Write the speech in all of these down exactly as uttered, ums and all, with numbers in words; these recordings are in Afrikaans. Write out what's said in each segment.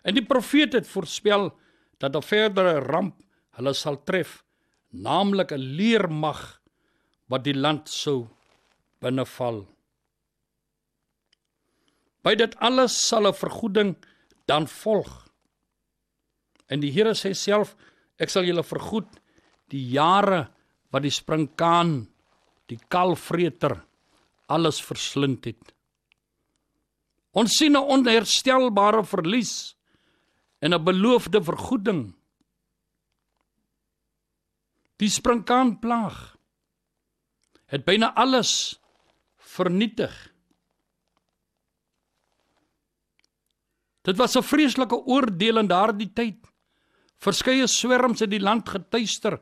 En die profeet het voorspel dat 'n verdere ramp hulle sal tref, naamlik 'n leermag wat die land sou binneval. By dit alles sal 'n vergoeding dan volg. En die Here sê self, ek sal julle vergoed die jare wat die sprinkaan, die kalfvreter, alles verslind het. Ons sien 'n onherstelbare verlies en 'n beloofde vergoeding. Die sprinkaanplaag het byna alles vernietig. Dit was 'n vreeslike oordeel in daardie tyd. Verskeie swerms het die land getuister.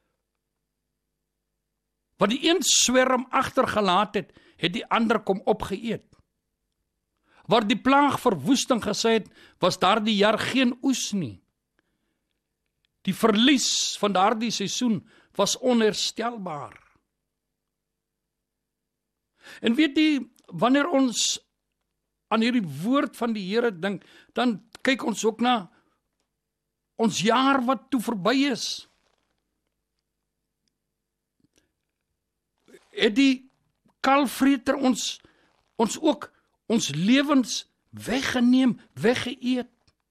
Wat die een swerm agtergelaat het, het die ander kom opgeëet. Waar die plaag verwoesting gesê het, was daardie jaar geen oes nie. Die verlies van daardie seisoen was onherstelbaar. En weet jy, wanneer ons aan hierdie woord van die Here dink, dan kyk ons ook na ons jaar wat toe verby is. Het die kalfvreter ons, ons ook ons lewens weggeneem, weggeëet.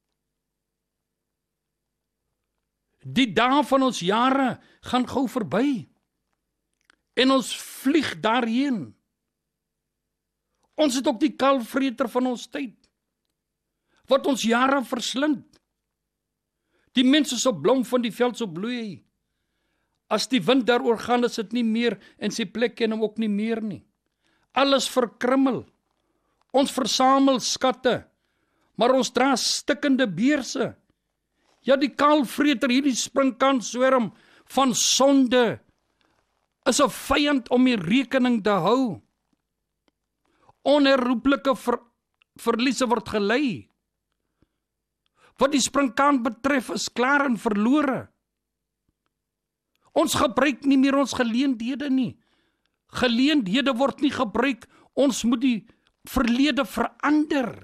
Die dae van ons jare gaan gou verby. En ons vlieg daarheen. Ons het ook die kalfvreter van ons tyd, wat ons jare verslind. Die mense so blom van die veld so bloei. As die wind daaroor gaan, is dit nie meer, en sy plek ken hom ook nie meer nie. Alles verkrummel. Ons versamel skatte, maar ons dra stikkende beurse. Ja, die kalfvreter, hierdie sprinkaan swerm van sonde, is 'n vyand om die rekening te hou. Onherroepelike ver, verliese word gelei. Wat die sprinkaan betref, is klaar en verlore. Ons gebruik nie meer ons geleenthede nie. Geleenthede word nie gebruik, ons moet die verlede verander.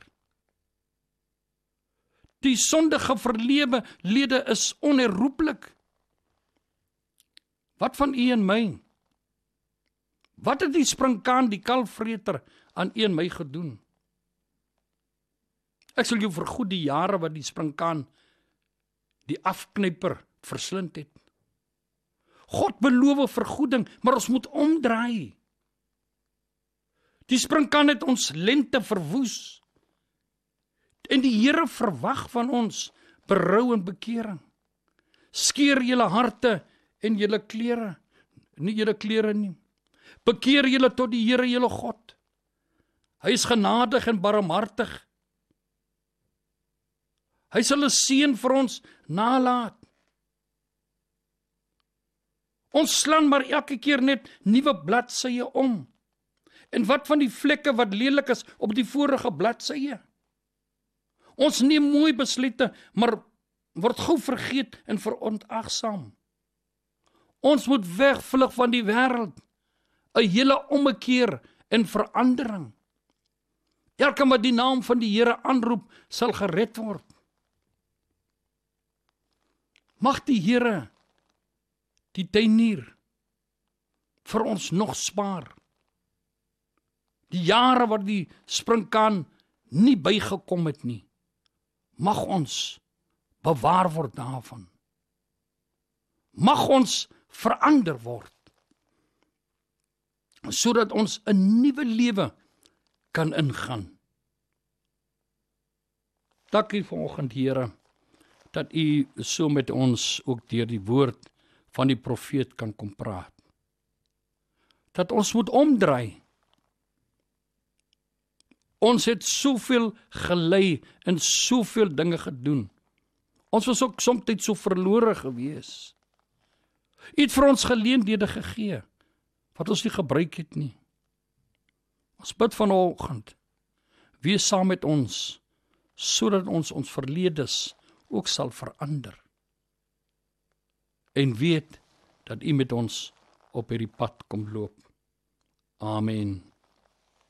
Die sondige verlede lede is onherroepelik. Wat van u en my? Wat het die sprinkaan, die kalfvreter, aan u en my gedoen? Ek sal jou vergoed die jare wat die sprinkaan, die afknyper, verslind het. God beloof vergoeding, maar ons moet omdraai. Die sprinkaan het ons lente verwoes. En die Here verwag van ons berou en bekering. Skeer julle harte en julle klere, nie julle klere nie. Bekeer julle tot die Here julle God. Hy is genadig en barmhartig. Hy sal 'n seën vir ons nalaat. Ons slaan maar elke keer net nuwe bladsye om. En wat van die vlekke wat lelik is op die vorige bladsye? Ons neem mooi besluite, maar word gou vergeet en verontagsaam. Ons moet wegvlug van die wêreld. 'n Hele ommekeer en verandering. Elke wat die naam van die Here aanroep, sal gered word. Mag die Here, die tuinier, vir ons nog spaar. Die jare wat die sprinkaan nie bygekom het nie, mag ons bewaar word daarvan. Mag ons verander word, sodat ons 'n nuwe lewe kan ingaan. Dankie vanoggend, Here, dat U so met ons ook deur die woord van die profeet kan kom praat. Dat ons moet omdraai. Ons het soveel gelei en soveel dinge gedoen. Ons was ook soms so verlore gewees. U het vir ons geleenthede gegee, wat ons nie gebruik het nie. Ons bid vanoggend, wees saam met ons, sodat ons ons verledes ook sal verander. En weet dat U met ons op hierdie pad kom loop. Amen.